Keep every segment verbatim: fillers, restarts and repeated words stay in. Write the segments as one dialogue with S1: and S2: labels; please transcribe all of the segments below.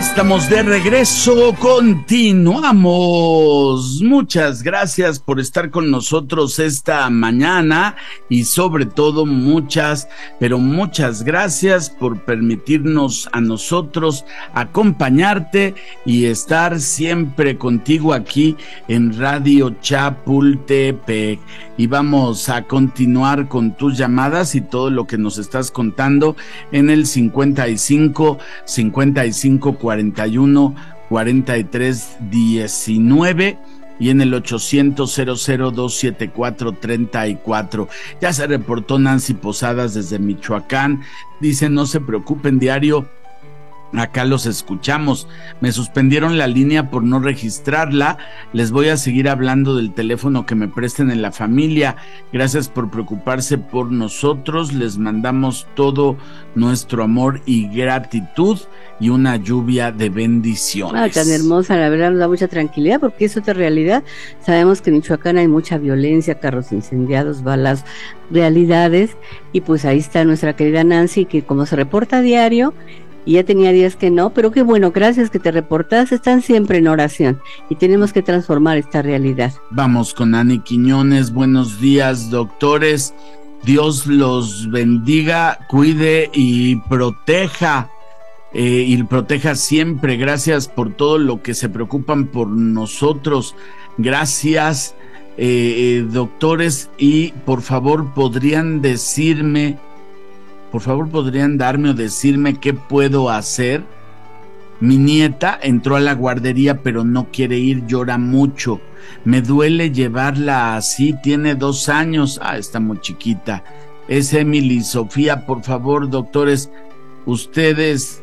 S1: Estamos de regreso, continuamos. Muchas gracias por estar con nosotros esta mañana y sobre todo muchas, pero muchas gracias por permitirnos a nosotros acompañarte y estar siempre contigo aquí en Radio Chapultepec. Y vamos a continuar con tus llamadas y todo lo que nos estás contando en el cincuenta y cinco, cincuenta y cinco, cuarenta y uno, cuarenta y tres, diecinueve y en el ochocientos, cero cero dos siete cuatro, treinta y cuatro. Ya se reportó Nancy Posadas desde Michoacán. Dice: no se preocupen, diario, acá los escuchamos. Me suspendieron la línea por no registrarla. Les voy a seguir hablando del teléfono que me presten en la familia. Gracias por preocuparse por nosotros. Les mandamos todo nuestro amor y gratitud y una lluvia de bendiciones.
S2: Ah, tan hermosa, la verdad nos da mucha tranquilidad porque es otra realidad. Sabemos que en Michoacán hay mucha violencia, carros incendiados, balas, realidades, y pues ahí está nuestra querida Nancy, que como se reporta a diario, y ya tenía días que no, pero qué bueno, gracias que te reportas, están siempre en oración y tenemos que transformar esta realidad.
S1: Vamos con Ani Quiñones. Buenos días, doctores. Dios los bendiga, cuide y proteja. Eh, y proteja siempre. Gracias por todo lo que se preocupan por nosotros. Gracias, eh, eh, doctores. Y por favor, podrían decirme, por favor, podrían darme o decirme qué puedo hacer. Mi nieta entró a la guardería, pero no quiere ir, llora mucho. Me duele llevarla así, tiene dos años. Ah, está muy chiquita. Es Emily Sofía. Por favor, doctores, ustedes...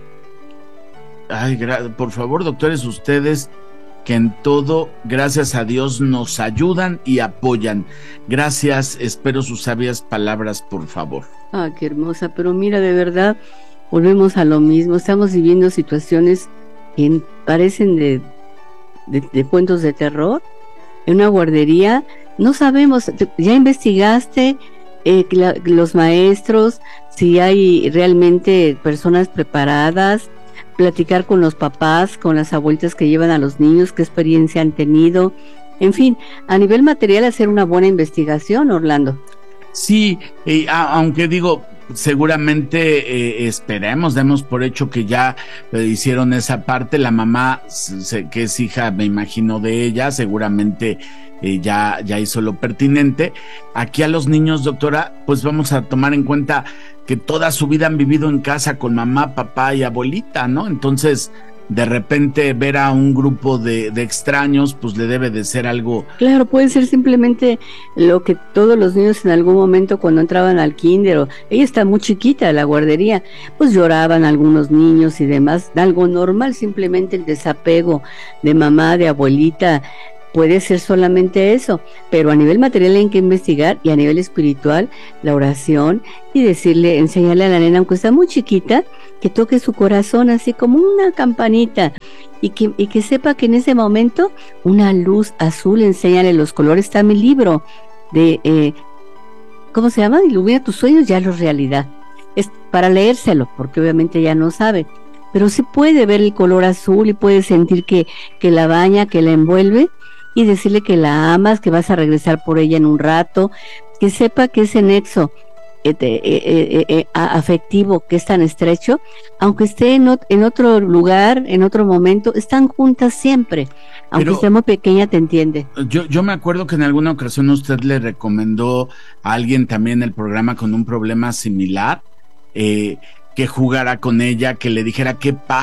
S1: Ay, gra- por favor, doctores, ustedes que en todo, gracias a Dios, nos ayudan y apoyan. Gracias, espero sus sabias palabras, por favor.
S2: Ah, qué hermosa, pero mira, de verdad, volvemos a lo mismo. Estamos viviendo situaciones que parecen de, de, de cuentos de terror. En una guardería, no sabemos, ya investigaste eh, la, los maestros, si hay realmente personas preparadas, platicar con los papás, con las abuelitas que llevan a los niños, qué experiencia han tenido, en fin, a nivel material hacer una buena investigación, Orlando.
S1: Sí, eh, a, aunque digo, seguramente eh, esperemos, demos por hecho que ya eh, hicieron esa parte. La mamá, se, que es hija, me imagino, de ella, seguramente eh, ya, ya hizo lo pertinente. Aquí a los niños, doctora, pues vamos a tomar en cuenta que toda su vida han vivido en casa con mamá, papá y abuelita, ¿no? Entonces, de repente ver a un grupo de, de extraños, pues le debe de ser algo...
S2: Claro, puede ser simplemente lo que todos los niños en algún momento cuando entraban al kinder, o ella está muy chiquita, la guardería, pues lloraban algunos niños y demás, algo normal, simplemente el desapego de mamá, de abuelita. Puede ser solamente eso, pero a nivel material hay que investigar, y a nivel espiritual, la oración, y decirle, enseñarle a la nena, aunque está muy chiquita, que toque su corazón así como una campanita, y que, y que sepa que en ese momento una luz azul, enséñale los colores. Está mi libro de, eh, ¿cómo se llama? Ilumina tus sueños, ya los realidad. Es para leérselo, porque obviamente ya no sabe, pero sí puede ver el color azul y puede sentir que, que la baña, que la envuelve, y decirle que la amas, que vas a regresar por ella en un rato, que sepa que ese nexo eh, eh, eh, eh, afectivo que es tan estrecho, aunque esté en, ot- en otro lugar, en otro momento, están juntas siempre, aunque
S1: Pero
S2: esté muy pequeña, te entiende.
S1: Yo, yo me acuerdo que en alguna ocasión usted le recomendó a alguien también el programa con un problema similar, eh, que jugara con ella, que le dijera qué pasa